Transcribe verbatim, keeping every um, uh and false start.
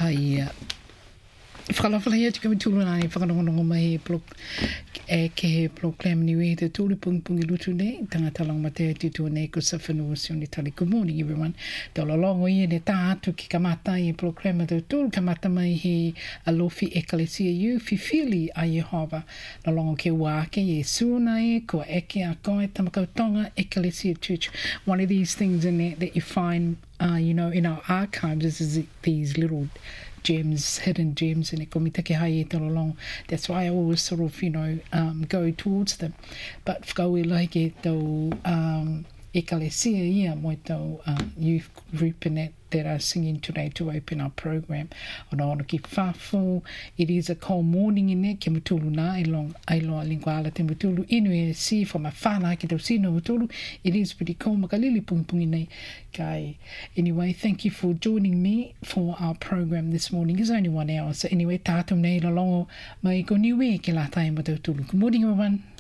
Hai whakalawhala ia tika mitulu nai whakanongonongo mai blok e ke he proclaim ni we te tūri pungi lutu nei tangata lang mate titu nei ko sa whanua sioni tali. Good morning everyone. Te ololongo ia ne tā atu ki kamata i proclaim te tūru kamata mai he alofi ekalesia iu whiwhili a Yehova lalongo ke wāke e sūnai ko eke a koe tamakautonga Ecclesia Church. One of these things in there that you find uh, you know in our archives is these little gems, hidden gems, and komita hai e tolo long. That's why I always sort of, you know, um, go towards them. But whakau e lai ke tau um, ekalesia ia mo tau uh, youth group in that that are singing today to open our program. Ona ono ki whafo, it is a cold morning in there, ke mutulu na, e long, e loa lingua ala te mutulu, inu e si, from a whana ki tau sino mutulu, it is pretty cold, makalili pungi pungi nei, kai. Anyway, thank you for joining me for our program this morning. It's only one hour, so anyway, tātum nei la longo, mai ko niwe ke la tai mo tau tulu. Good morning, everyone.